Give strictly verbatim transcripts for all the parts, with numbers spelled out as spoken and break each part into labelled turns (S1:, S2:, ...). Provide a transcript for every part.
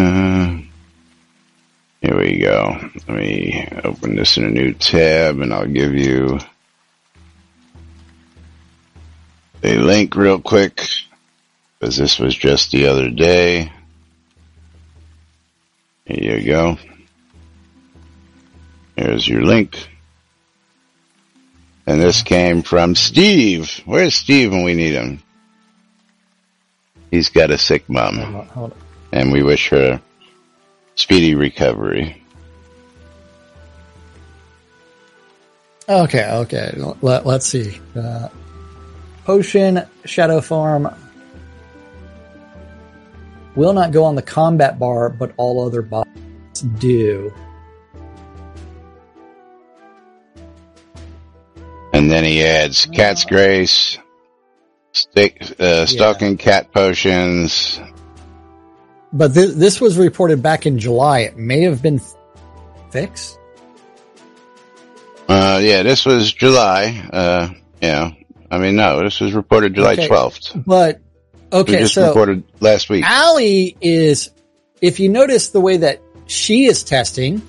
S1: Uh, here we go. Let me open this in a new tab, and I'll give you a link real quick, because this was just the other day. Here you go. Here's your link. And this came from Steve. Where's Steve when we need him? He's got a sick mom.
S2: Hold on, hold on.
S1: And we wish her speedy recovery.
S2: Okay, okay. Let, let's see. Uh, Potion Shadow Farm will not go on the combat bar, but all other bots do.
S1: And then he adds Cat's Grace, stick, uh, Stalking yeah. Cat Potions.
S2: But th- this was reported back in July. It may have been f- fixed.
S1: Uh, yeah, this was July. Uh, yeah. I mean, no, this was reported July okay. twelfth.
S2: But, okay,
S1: we just
S2: so.
S1: reported last week.
S2: Allie is, if you notice the way that she is testing,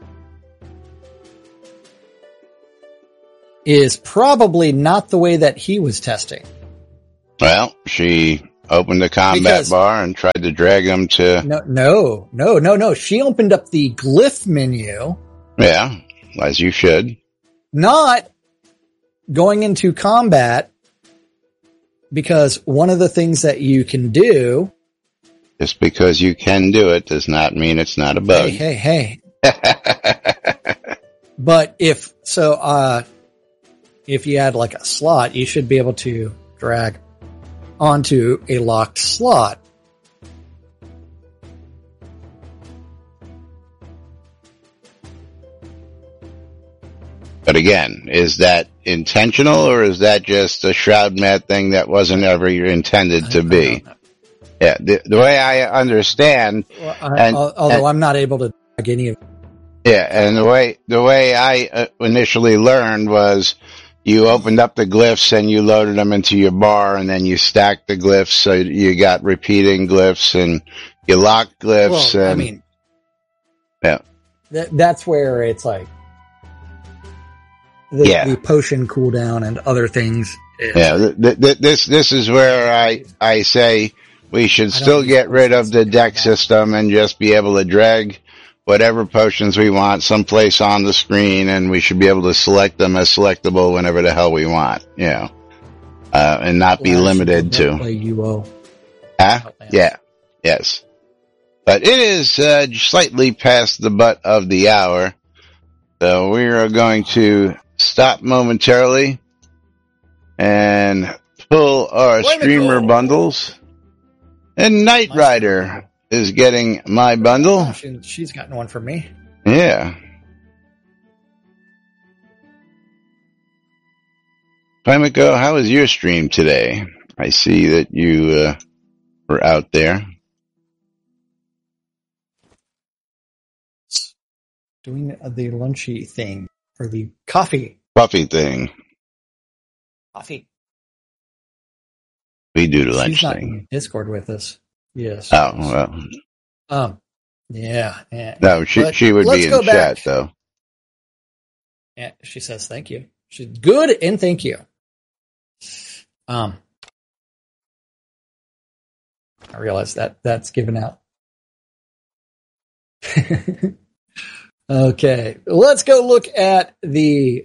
S2: is probably not the way that he was testing.
S1: Well, she opened the combat because, bar and tried to drag him to...
S2: No, no, no, no, no. She opened up the glyph menu.
S1: Yeah, as you should.
S2: Not going into combat, because one of the things that you can do...
S1: Just because you can do it does not mean it's not a bug.
S2: Hey, hey, hey. But if... So, uh... if you add like a slot, you should be able to drag onto a locked slot.
S1: But again, is that intentional, or is that just a Shroud Mat thing that wasn't ever intended to be? Yeah, the, the way I understand,
S2: well, I, and, although and, I'm not able to drag any of it.
S1: Yeah, and the way the way I uh, initially learned was you opened up the glyphs and you loaded them into your bar, and then you stacked the glyphs, so you got repeating glyphs, and you locked glyphs.
S2: Well,
S1: and,
S2: I mean,
S1: yeah,
S2: th- that's where it's like the,
S1: yeah.
S2: the potion cooldown and other things. Is,
S1: yeah, th- th- this this is where I I say we should still get rid of the deck system and just be able to drag whatever potions we want someplace on the screen, and we should be able to select them as selectable whenever the hell we want, you know, uh, and not be limited to.
S2: Play U O.
S1: Huh? Yeah. Yes. But it is uh, slightly past the butt of the hour, so we are going to stop momentarily and pull our streamer bundles. And Knight Rider is getting my bundle.
S2: She, she's gotten one from me.
S1: Yeah. Primako, how was your stream today? I see that you uh, were out there.
S2: Doing the lunchy thing, or the coffee.
S1: Coffee thing.
S2: Coffee.
S1: We do the lunch
S2: She's not
S1: thing.
S2: in Discord with us. Yes.
S1: Oh, well.
S2: Um, yeah. yeah.
S1: No, she
S2: But
S1: she would be in
S2: back.
S1: chat, though.
S2: Yeah, she says thank you. She's good, and thank you. Um, I realize that that's given out. Okay, let's go look at the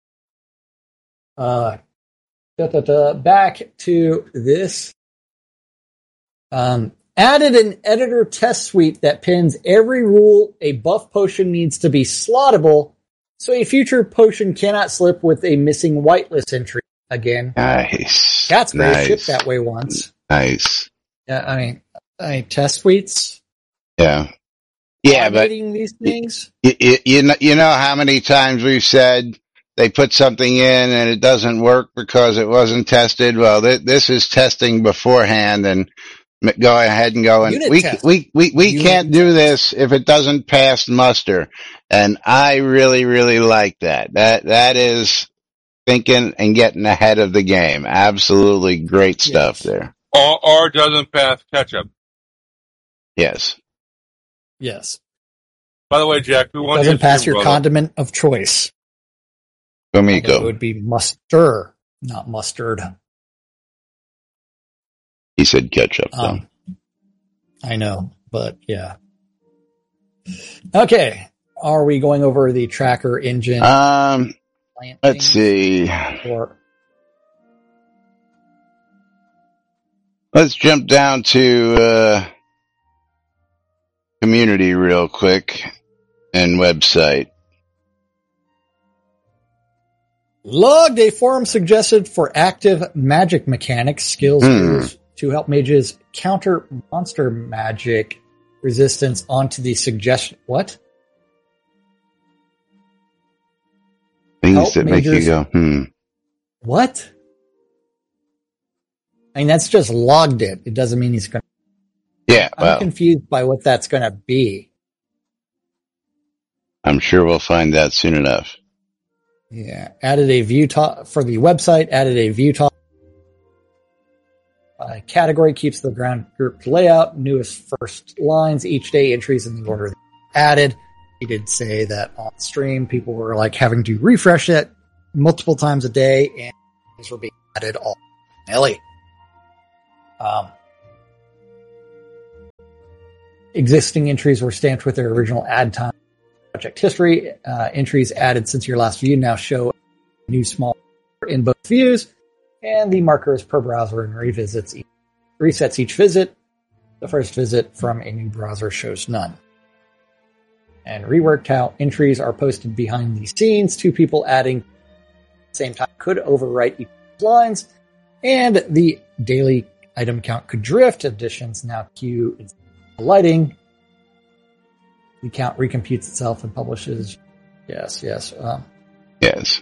S2: uh, da, da, da, back to this. Um, added an editor test suite that pins every rule a buff potion needs to be slottable, so a future potion cannot slip with a missing whitelist entry again.
S1: Nice.
S2: That's great.
S1: Nice.
S2: Shipped that way once.
S1: Nice.
S2: Yeah, I mean, I mean test suites.
S1: Yeah. Yeah, but
S2: these things.
S1: You, you, you, know, you know how many times we've said they put something in and it doesn't work because it wasn't tested? Well, th- this is testing beforehand, and go ahead and go. And
S2: Unit
S1: we,
S2: test.
S1: we, we, we
S2: Unit
S1: can't do this if it doesn't pass muster. And I really, really like that. That, that is thinking and getting ahead of the game. Absolutely great stuff
S2: Yes.
S1: there.
S3: Or, or doesn't pass catch up.
S1: Yes.
S2: Yes.
S3: By the way, Jack, who won?
S2: Doesn't pass your
S3: brother?
S2: condiment of choice.
S1: Tomiko.
S2: It would be mustard, not mustard.
S1: He said ketchup, though.
S2: Um, I know, but yeah. Okay. Are we going over the tracker engine?
S1: Um, let's see.
S2: Or
S1: Let's jump down to uh, community real quick and website.
S2: Logged, a forum suggested for active magic mechanics skills
S1: Hmm.
S2: used to help mages counter monster magic resistance onto the suggestion. What?
S1: Things
S2: Help
S1: that make you
S2: majors-
S1: go, hmm.
S2: What? I mean, that's just logged it. It doesn't mean he's going to.
S1: Yeah,
S2: I'm
S1: well,
S2: confused by what that's going to be.
S1: I'm sure we'll find out soon enough.
S2: Yeah. Added a view top for the website, added a view top. Uh, category keeps the ground grouped layout, newest first lines, each day entries in the order added. He did say that on stream, people were like having to refresh it multiple times a day, and these were being added all Ellie. Um, existing entries were stamped with their original add time. Project history uh, entries added since your last view now show a new small in both views, and the markers per browser and revisits each, resets each visit. The first visit from a new browser shows none. And reworked how entries are posted behind the scenes. Two people adding at the same time could overwrite each lines, and the daily item count could drift. Additions now queue lighting. The count recomputes itself and publishes. Yes, yes. Um,
S1: Yes.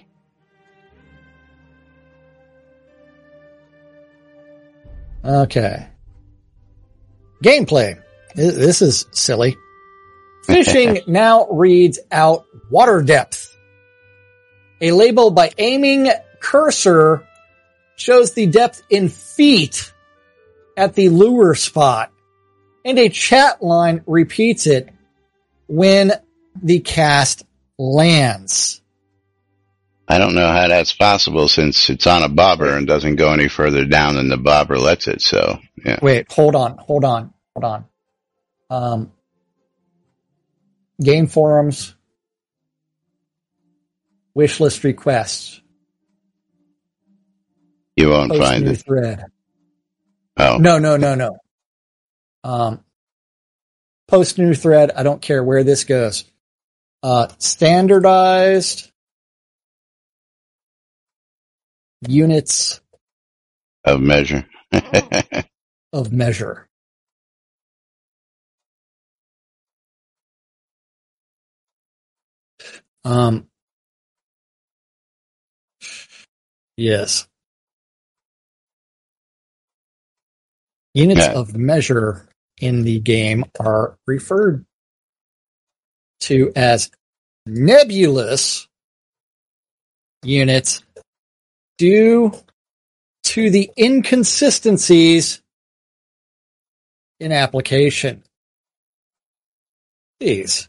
S2: okay. Gameplay. This this is silly. Fishing now reads out water depth. A label by aiming cursor shows the depth in feet at the lure spot, and a chat line repeats it when the cast lands.
S1: I don't know how that's possible since it's on a bobber and doesn't go any further down than the bobber lets it, so, yeah.
S2: Wait, hold on, hold on, hold on. Um, game forums, wishlist requests,
S1: You won't
S2: post
S1: find
S2: new
S1: it.
S2: thread.
S1: Oh,
S2: No, no, no, no. Um, post new thread. I don't care where this goes. Uh, standardized units
S1: of measure.
S2: of measure. Um, yes. Units
S1: Yeah.
S2: of measure in the game are referred to as nebulous units due to the inconsistencies in application. These.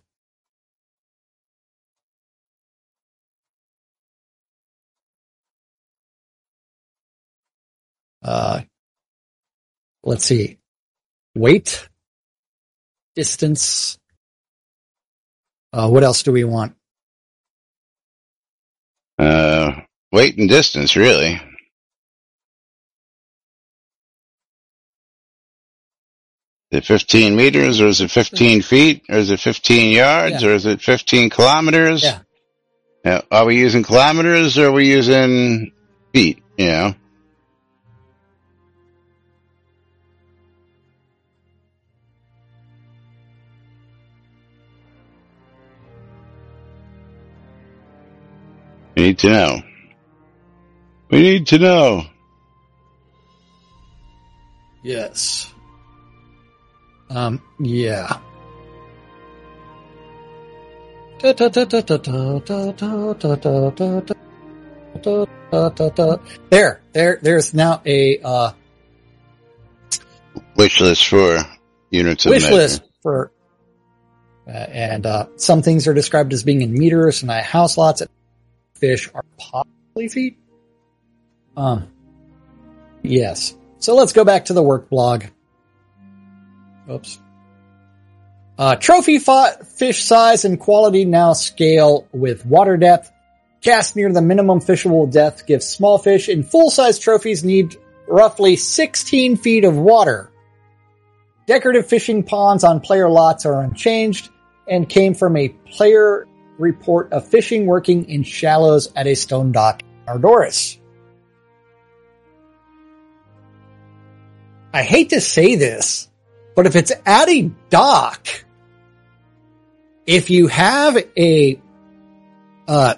S2: Uh, let's see. Weight, distance. Uh, what else do we want?
S1: uh, weight and distance, really. Is it fifteen meters, or is it fifteen feet, or is it fifteen yards,
S2: Yeah.
S1: or is it fifteen kilometers?
S2: Yeah.
S1: Yeah. Are we using kilometers, or are we using feet, you know? We need to know. We need to know.
S2: Yes. Um, yeah. There, there, there's now a uh,
S1: Wish list for units of
S2: wish
S1: measure.
S2: list for Uh, and uh, some things are described as being in meters, and I house lots of fish are possibly feet. Um, yes. So let's go back to the work blog. Oops. Uh, trophy fought fish size and quality now scale with water depth. Cast near the minimum fishable depth gives small fish in full-size trophies need roughly sixteen feet of water. Decorative fishing ponds on player lots are unchanged and came from a player report of fishing working in shallows at a stone dock in Ardoris. I hate to say this, but if it's at a dock, if you have a uh,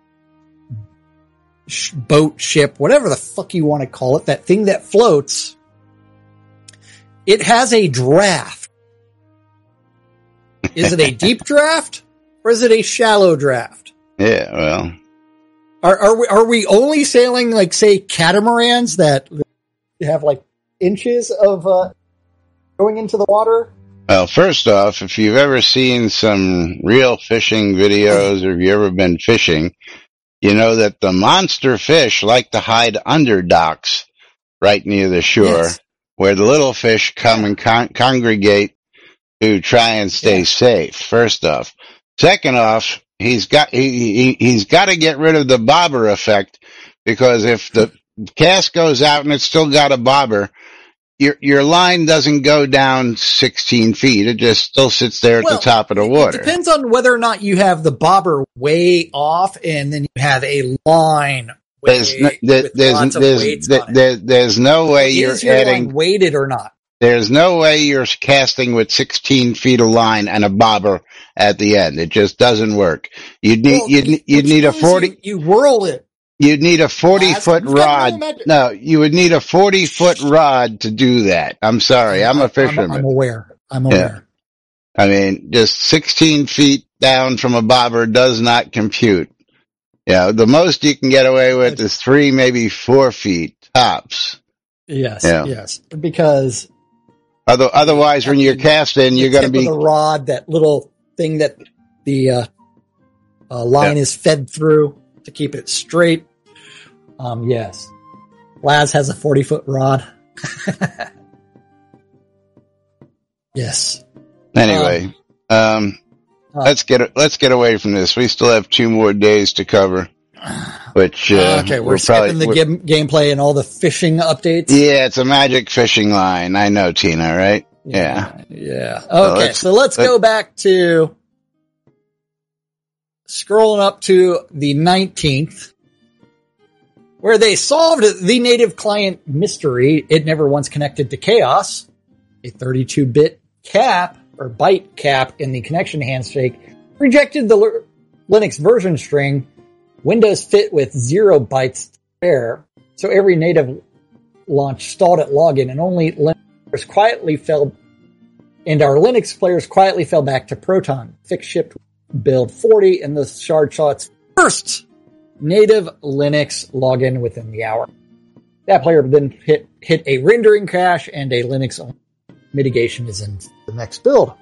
S2: sh- boat, ship, whatever the fuck you want to call it, that thing that floats, it has a draft. Is it a deep draft or is it a shallow draft?
S1: Yeah, well.
S2: Are, are we, are we only sailing, like, say, catamarans that have, like, inches of, uh, going into the water?
S1: Well, first off, if you've ever seen some real fishing videos or if you've ever been fishing, you know that the monster fish like to hide under docks right near the shore, yes, where the little fish come and con- congregate to try and stay yeah. safe, first off. Second off, he's got, he, he, he's got to get rid of the bobber effect, because if the cast goes out and it's still got a bobber, your, your line doesn't go down sixteen feet. It just still sits there at well, the top of the water.
S2: It depends on whether or not you have the bobber way off and then you have a line
S1: There's no, there, there's, there's, there, there, there's no way you're
S2: Is your
S1: adding,
S2: line weighted or not?
S1: There's no way you're casting with sixteen feet of line and a bobber at the end. It just doesn't work. You'd need,
S2: well,
S1: you'd, you'd need a forty,
S2: you, you whirl it.
S1: You'd need a forty foot rod. No, you would need a forty foot rod to do that. I'm sorry. I'm a fisherman.
S2: I'm, I'm aware. I'm aware.
S1: Yeah. I mean, just sixteen feet down from a bobber does not compute. Yeah, the most you can get away with is three, maybe four feet tops.
S2: Yes, yeah. yes, because
S1: Other, otherwise, when you're casting, you're going to be
S2: the rod, that little thing that the uh, uh, line yeah. is fed through to keep it straight. Um, yes, Laz has a forty foot rod. Yes.
S1: Anyway, um, um Uh, let's get let's get away from this. We still have two more days to cover. Which uh,
S2: okay, we're, we're skipping probably, the we're, game, gameplay and all the fishing updates.
S1: Yeah, it's a magic fishing line. I know, Tina, right?
S2: Yeah, yeah. yeah. Okay, so let's, so let's let, go back to scrolling up to the nineteenth, where they solved the native client mystery. It never once connected to Chaos, a thirty-two bit cap. Or byte cap in the connection handshake, rejected the L- Linux version string. Windows fit with zero bytes to spare, so every native launch stalled at login, and only Linux quietly fell, and our Linux players quietly fell back to Proton. Fix shipped build forty, and the shard saw its first native Linux login within the hour. That player then hit hit a rendering crash, and a Linux mitigation is in the next build.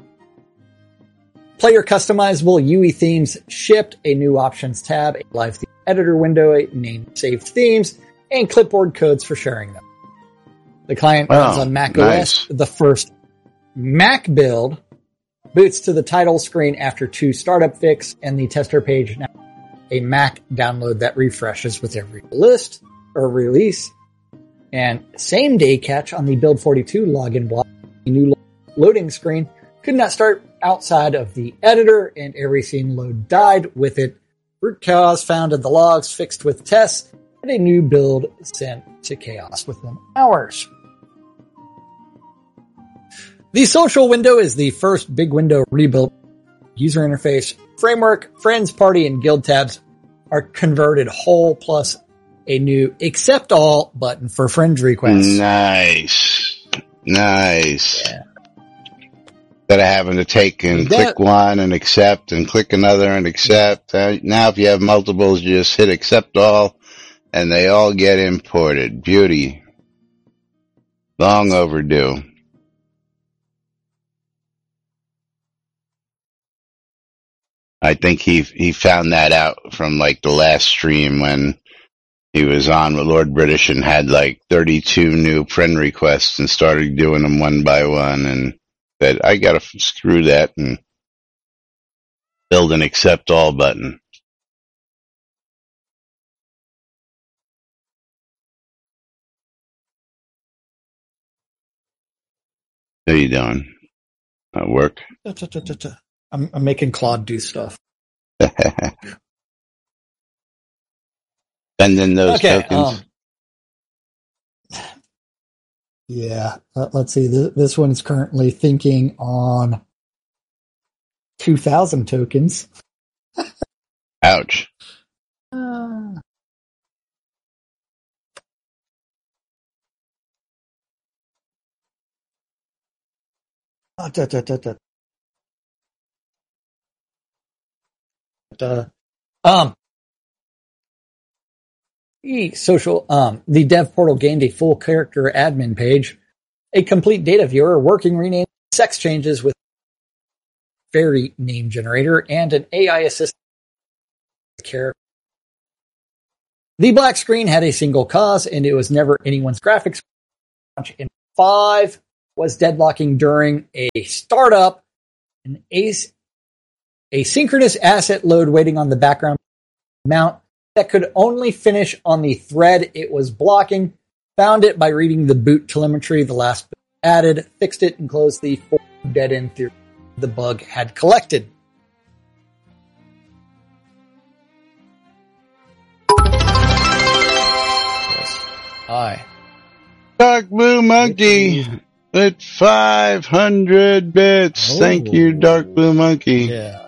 S2: Player customizable U I themes shipped, a new options tab, a live theme editor window, a named saved themes, and clipboard codes for sharing them. The client
S1: oh,
S2: runs on Mac
S1: nice.
S2: O S. The first Mac build boots to the title screen after two startup fix, and the tester page now a Mac download that refreshes with every list or release. And same day catch on the build forty-two login block. A new loading screen could not start outside of the editor, and every scene load died with it. Root cause found in the logs, fixed with tests, and a new build sent to Chaos within hours. The social window is the first big window rebuilt. User interface, framework, friends, party, and guild tabs are converted whole, plus a new accept all button for friends requests.
S1: Nice. Nice.
S2: Yeah.
S1: Instead of having to take and
S2: that,
S1: click one and accept and click another and accept. Uh, now if you have multiples, you just hit accept all and they all get imported. Beauty. Long overdue. I think he he found that out from like the last stream when he was on with Lord British and had like thirty-two new friend requests and started doing them one by one, and said, I gotta screw that and build an accept all button. How you doing? At work?
S2: I'm, I'm making Claude do stuff.
S1: Sending those
S2: okay,
S1: tokens.
S2: Um, yeah, uh, let's see. This, this one's currently thinking on two thousand tokens.
S1: Ouch.
S2: Uh, uh, da, da, da, da. Uh, um, the social, um, the dev portal gained a full character admin page, a complete data viewer, working rename, sex changes with fairy name generator, and an A I assistant character. The black screen had a single cause, and it was never anyone's graphics. In five was deadlocking during a startup, an ace. Asynchronous asset load waiting on the background mount that could only finish on the thread it was blocking. Found it by reading the boot telemetry the last bit added, fixed it, and closed the four dead end theory the bug had collected. Yes. Hi.
S1: Dark Blue Monkey with five hundred bits.
S2: Oh.
S1: Thank you, Dark Blue Monkey.
S2: Yeah.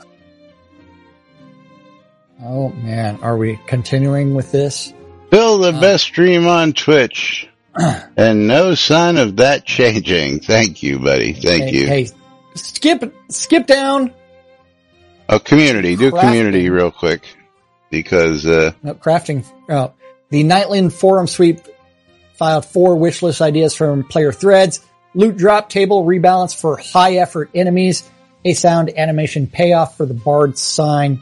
S2: Oh man, are we continuing with this?
S1: Still the
S2: Uh,
S1: best stream on Twitch. And no sign of that changing. Thank you, buddy. Thank
S2: hey,
S1: you.
S2: Hey, skip, skip down.
S1: Oh, community. Do
S2: Crafting.
S1: community real quick. Because, uh,
S2: No, crafting. Oh, the Nightland forum sweep filed four wishlist ideas from player threads. Loot drop table rebalance for high effort enemies. A sound animation payoff for the Bard sign.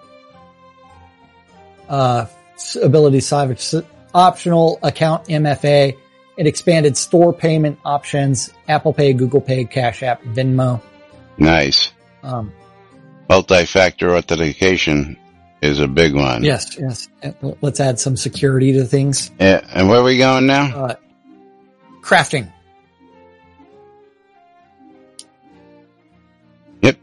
S2: Uh, ability salvage optional account M F A. It expanded store payment options. Apple Pay, Google Pay, Cash App, Venmo.
S1: nice.
S2: Um,
S1: Multi-factor authentication is a big one.
S2: yes, yes. Let's add some security to things.
S1: Yeah, and where are we going now?
S2: Uh, crafting.
S1: Yep.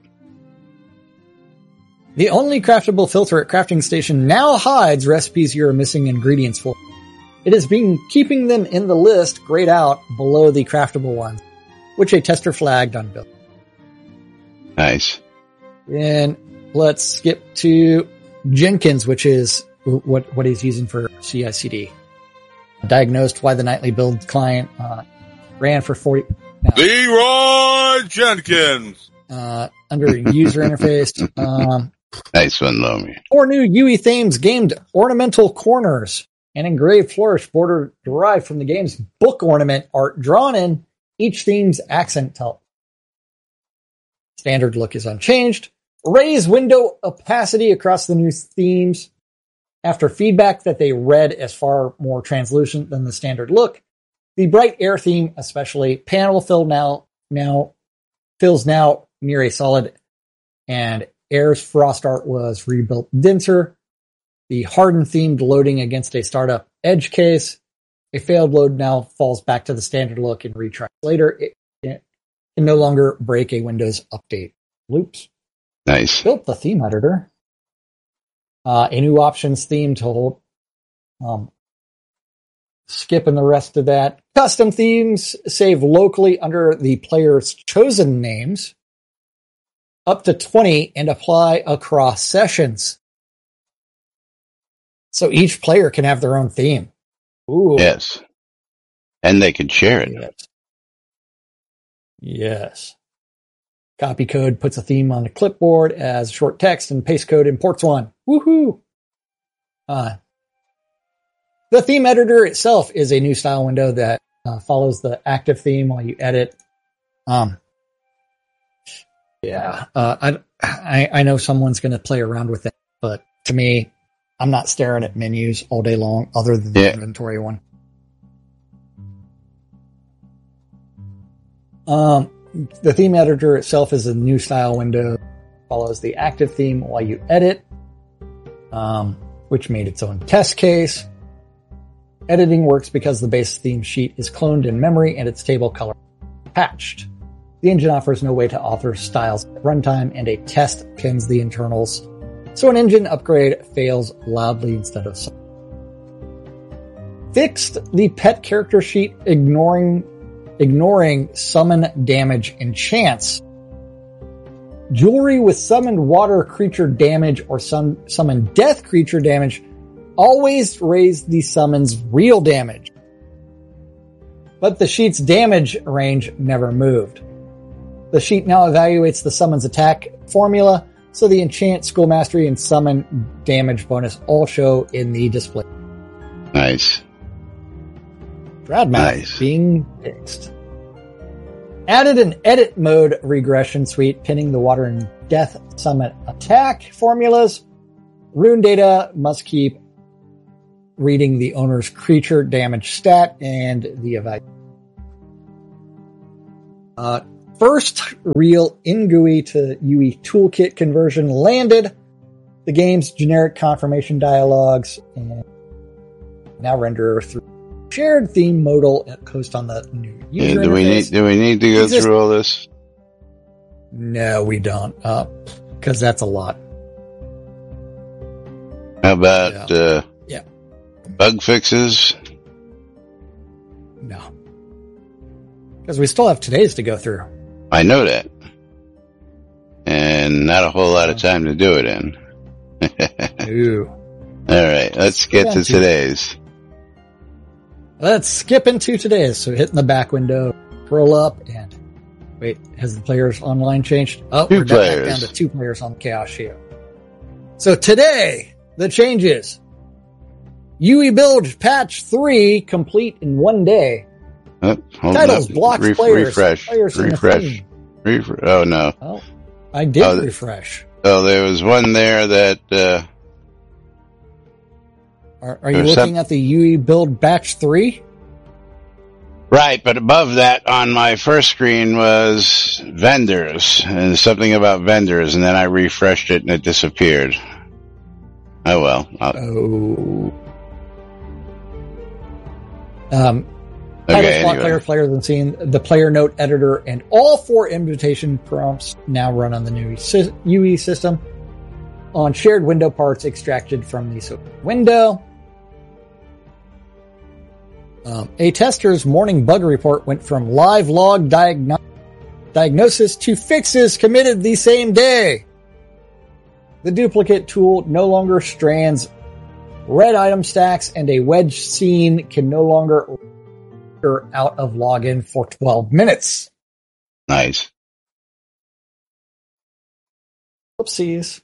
S2: The only craftable filter at Crafting Station now hides recipes you are missing ingredients for. It has been keeping them in the list grayed out below the craftable ones, which a tester flagged on build.
S1: Nice.
S2: Then let's skip to Jenkins, which is what, what he's using for C I C D. Diagnosed why the nightly build client uh, ran for forty. No,
S3: Leroy Jenkins.
S2: uh, under user interface. Um,
S1: Nice one, Lomi.
S2: Four new U E themes gamed ornamental corners. An engraved flourish border derived from the game's book ornament art drawn in each theme's accent tile. Standard look is unchanged. Raise window opacity across the new themes. After feedback that they read as far more translucent than the standard look, the bright air theme, especially panel fill now, now fills now near a solid, and Air's frost art was rebuilt denser. The hardened themed loading against a startup edge case. A failed load now falls back to the standard look and retries later. It, it can no longer break a Windows update loops.
S1: Nice.
S2: Built the theme editor. Uh, a new options theme to hold. Um, skipping the rest of that. Custom themes save locally under the player's chosen names. Up to twenty and apply across sessions. So each player can have their own theme. Ooh.
S1: Yes. And they can share it.
S2: Yes. Yes. Copy code puts a theme on the clipboard as short text, and paste code imports one. Woohoo! Uh, the theme editor itself is a new style window that uh, follows the active theme while you edit. Um, Yeah, uh, I, I I know someone's going to play around with it, but to me, I'm not staring at menus all day long, other than the
S1: Yeah.
S2: inventory one. Um, the theme editor itself is a new style window. Follows the active theme while you edit, um, which made its own test case. Editing works because the base theme sheet is cloned in memory and its table color patched. The engine offers no way to alter styles at runtime, and a test pins the internals, so an engine upgrade fails loudly instead of silently. Fixed the pet character sheet, ignoring ignoring summon damage and chance. Jewelry with summoned water creature damage or some summon death creature damage always raise the summon's real damage, but the sheet's damage range never moved. The sheet now evaluates the summon's attack formula, so the enchant, school mastery, and summon damage bonus all show in the display.
S1: Nice.
S2: Dradmath
S1: Nice.
S2: being fixed. Added an edit mode regression suite, pinning the water and death summon attack formulas. Rune data must keep reading the owner's creature damage stat and the evaluation. Uh, first real in-G U I to U I toolkit conversion landed. The game's generic confirmation dialogues and now render through shared theme modal host on the new user
S1: Yeah, do we need
S2: interface.
S1: do we need to go
S2: Exist-
S1: through all this?
S2: No, we don't. Uh, cause that's a lot.
S1: How about
S2: Yeah.
S1: uh,
S2: Yeah.
S1: bug fixes?
S2: No. Cause we still have today's to go through.
S1: I know that, and not a whole lot of time to do it in.
S2: Ooh.
S1: All right, let's get to
S2: Yeah.
S1: today's.
S2: Let's skip into today's. So hitting the back window, scroll up, and wait, has the players online changed? Oh,
S1: Two
S2: we're back
S1: players.
S2: down to two players on Chaos Shield. So today, the changes. U I build patch three complete in one day.
S1: Oh, hold
S2: Titles,
S1: up.
S2: blocks,
S1: Ref-
S2: players,
S1: refresh,
S2: players in the
S1: refresh,
S2: theme.
S1: refresh. Oh no!
S2: Oh, I did
S1: Oh, th-
S2: refresh.
S1: Oh, there was one there that uh,
S2: Are, are you
S1: there's
S2: looking
S1: some-
S2: at the U I build batch three?
S1: right, but above that on my first screen was vendors and something about vendors, and then I refreshed it and it disappeared. Oh well. I'll,
S2: Oh. Um,
S1: okay,
S2: Title, slot,
S1: anyway.
S2: player, players, and scene, the player note editor, and all four invitation prompts now run on the new sy- U I system on shared window parts extracted from the so- window. Um, a tester's morning bug report went from live log diagno- diagnosis to fixes committed the same day. The duplicate tool no longer strands red item stacks, and a wedge scene can no longer out of login for twelve minutes.
S1: Nice.
S2: Whoopsies.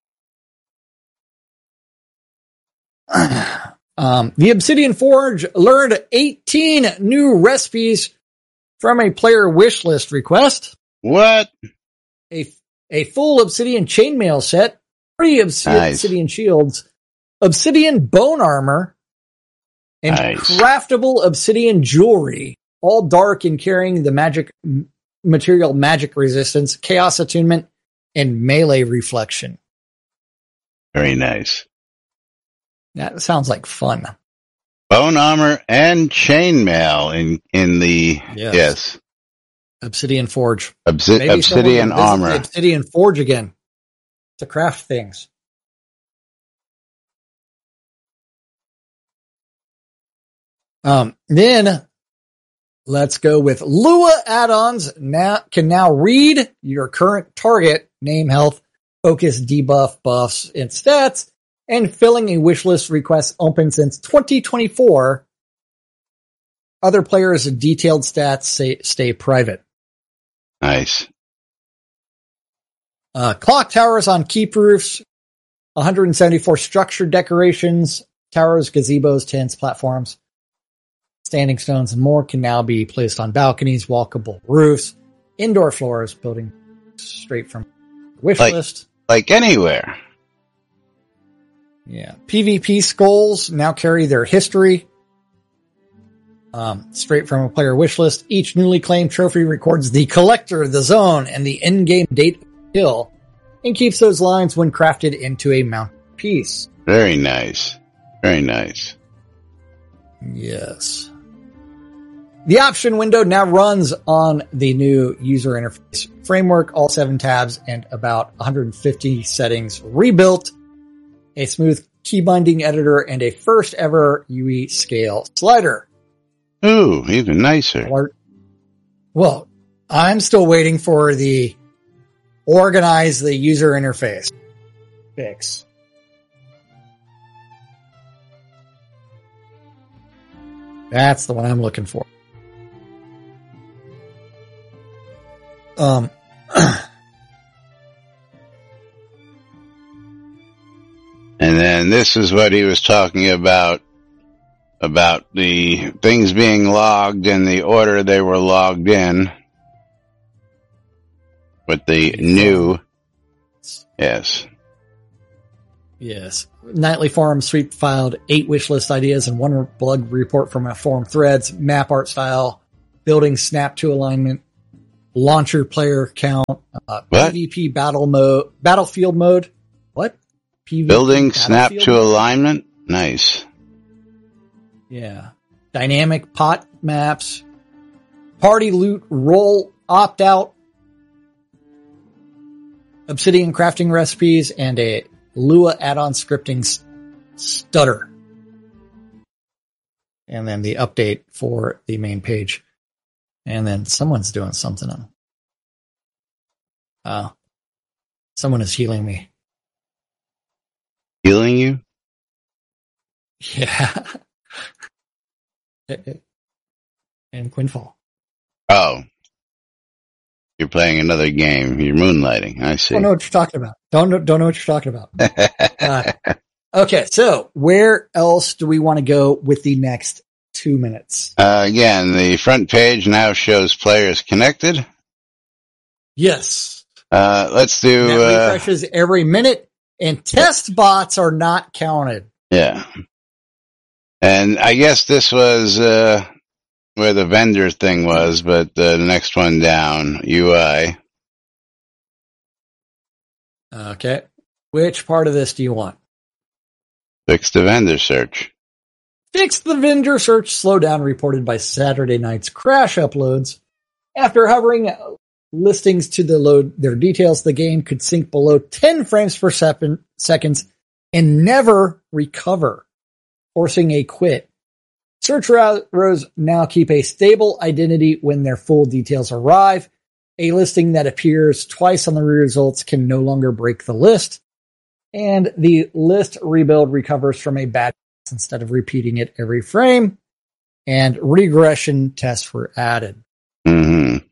S2: um, the Obsidian Forge learned eighteen new recipes from a player wish list request.
S1: What?
S2: A, a full Obsidian chainmail set, three obsi-
S1: Nice.
S2: Obsidian shields, Obsidian bone armor, and
S1: Nice.
S2: craftable Obsidian jewelry, all dark and carrying the magic m- material magic resistance, chaos attunement, and melee reflection.
S1: Very nice.
S2: That sounds like fun.
S1: Bone armor and chainmail in in the
S2: Yes.
S1: yes,
S2: Obsidian Forge.
S1: Obsi-
S2: Maybe
S1: obsidian
S2: someone will visit
S1: armor.
S2: the Obsidian Forge again to craft things. Um, then let's go with Lua add-ons. Now can now read your current target name, health, focus, debuff, buffs, and stats, and filling a wish list request open since twenty twenty-four. Other players' detailed stats say, stay private.
S1: Nice.
S2: Uh, clock towers on keep roofs, one hundred seventy-four structured decorations, towers, gazebos, tents, platforms, standing stones, and more can now be placed on balconies, walkable roofs, indoor floors, building straight from wish
S1: like,
S2: list.
S1: Like anywhere.
S2: Yeah. PvP skulls now carry their history. Um, straight from a player wish list. Each newly claimed trophy records the collector, the zone, and the in-game date of kill, and keeps those lines when crafted into a mounted piece.
S1: Very nice. Very nice.
S2: Yes. The option window now runs on the new user interface framework, all seven tabs and about one hundred fifty settings rebuilt, a smooth key binding editor, and a first ever U E scale slider.
S1: Ooh, even nicer.
S2: Well, I'm still waiting for the organize the user interface fix. That's the one I'm looking for. Um,
S1: and then this is what he was talking about, about the things being logged in the order they were logged in with the new, yes.
S2: Yes. Nightly forum sweep filed eight wishlist ideas and one blood report from a forum threads, map art style, building snap to alignment, launcher player count, uh, PvP battle mode, battlefield mode. What? PvP
S1: Building snap to
S2: mode?
S1: alignment? Nice.
S2: Yeah. Dynamic pot maps, party loot roll opt out, Obsidian crafting recipes, and a Lua add-on scripting st- stutter. And then the update for the main page. And then someone's doing something on. Uh, someone is healing me.
S1: Healing you?
S2: Yeah. And Quinfall.
S1: Oh. You're playing another game. You're moonlighting. I see.
S2: Don't know what you're talking about. Don't know, don't know what you're talking about. uh, okay, so where else do we want to go with the next two minutes?
S1: Uh, again, the front page now shows players connected.
S2: Yes.
S1: Uh, let's do...
S2: That
S1: uh,
S2: refreshes every minute, and test bots are not counted.
S1: Yeah. And I guess this was uh, where the vendor thing was, but uh, the next one down, U I.
S2: Okay. Which part of this do you want?
S1: Fix the vendor search.
S2: Fix the vendor search slowdown reported by Saturday night's crash uploads. After hovering listings to the load their details, the game could sink below ten frames per second seconds and never recover, forcing a quit. Search rows now keep a stable identity when their full details arrive. A listing that appears twice on the results can no longer break the list, and the list rebuild recovers from a bad pass instead of repeating it every frame, and regression tests were added.
S1: Mm-hmm.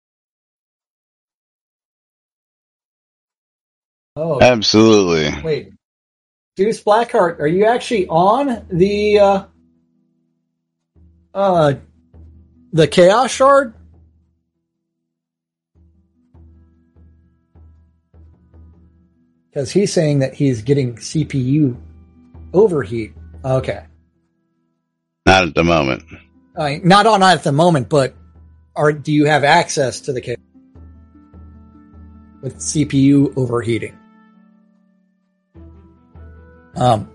S2: Oh,
S1: Absolutely.
S2: wait. Deuce Blackheart, are you actually on the uh, uh, the Chaos Shard? Because he's saying that he's getting C P U overheat. Okay.
S1: Not at the moment.
S2: Uh, not on at the moment, but are do you have access to the Chaos with C P U overheating? Um.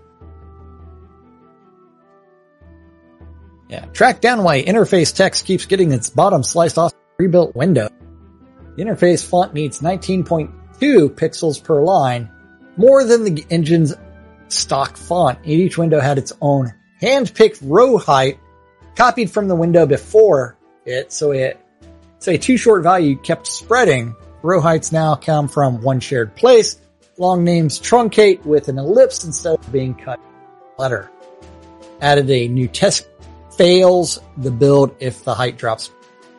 S2: Yeah. Track down why interface text keeps getting its bottom sliced off the rebuilt window. The interface font needs nineteen point two pixels per line, more than the engine's stock font. Each window had its own hand-picked row height, copied from the window before it, so it so a too short value kept spreading. Row heights now come from one shared place. Long names truncate with an ellipse instead of being cut letter. Added a new test fails the build if the height drops.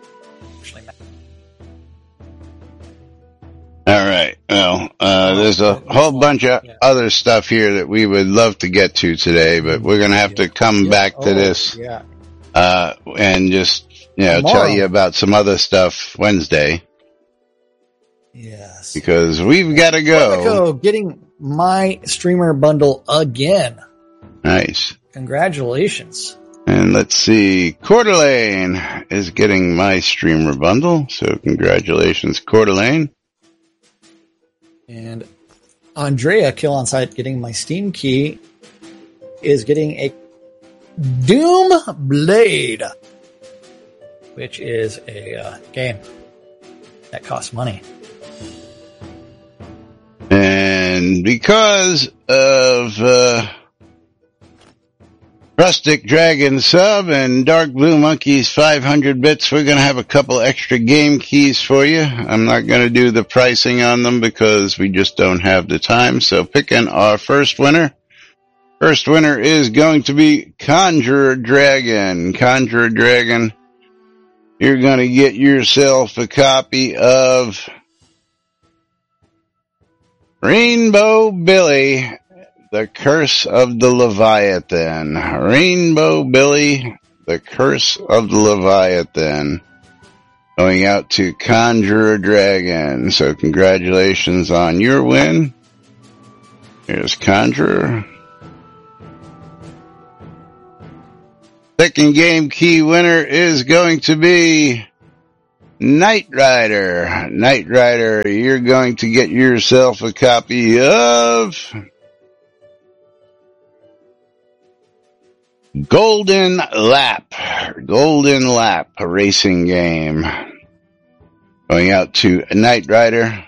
S1: All right. Well, uh, there's a whole bunch of
S2: Yeah.
S1: other stuff here that we would love to get to today, but we're going to have to come
S2: Yeah.
S1: back to
S2: Oh,
S1: this
S2: Yeah.
S1: uh, and just, you know,
S2: Tomorrow.
S1: tell you about some other stuff Wednesday.
S2: Yes.
S1: Because we've got to go.
S2: Quebeco getting my streamer bundle again.
S1: Nice.
S2: Congratulations.
S1: And let's see. Coeur d'Alene is getting my streamer bundle. So congratulations, Coeur d'Alene.
S2: And Andrea Kill on Sight getting my Steam key is getting a Doom Blade, which is a uh, game that costs money.
S1: And because of uh, Rustic Dragon sub and Dark Blue Monkey's five hundred bits, we're going to have a couple extra game keys for you. I'm not going to do the pricing on them because we just don't have the time. So picking our first winner. First winner is going to be Conjurer Dragon. Conjurer Dragon, you're going to get yourself a copy of Rainbow Billy, The Curse of the Leviathan. Rainbow Billy, The Curse of the Leviathan. Going out to Conjurer Dragon. So congratulations on your win. Here's Conjurer. Second game key winner is going to be Knight Rider. Knight Rider, you're going to get yourself a copy of Golden Lap. Golden Lap, a racing game. Going out to Knight Rider.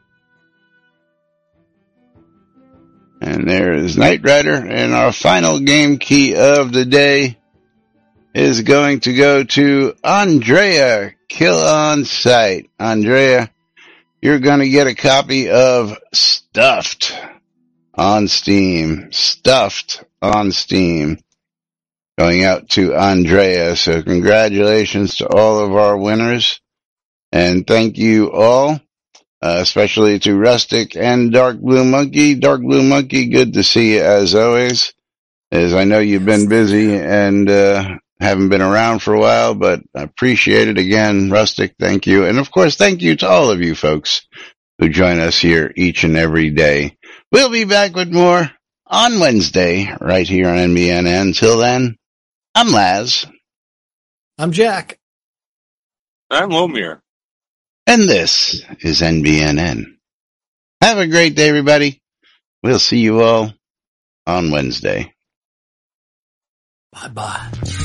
S1: And there is Knight Rider. And our final game key of the day is going to go to Andrea Kill on Sight. Andrea, you're going to get a copy of Stuffed on Steam. Stuffed on Steam. Going out to Andrea. So congratulations to all of our winners. And thank you all, uh, especially to Rustic and Dark Blue Monkey. Dark Blue Monkey, good to see you as always. As I know you've been busy and uh haven't been around for a while, but I appreciate it again. Rustic, thank you. And of course, thank you to all of you folks who join us here each and every day. We'll be back with more on Wednesday right here on N B N N. Until then, I'm Laz.
S2: I'm Jack.
S3: I'm Lomir.
S1: And this is N B N N. Have a great day, everybody. We'll see you all on Wednesday.
S2: Bye-bye.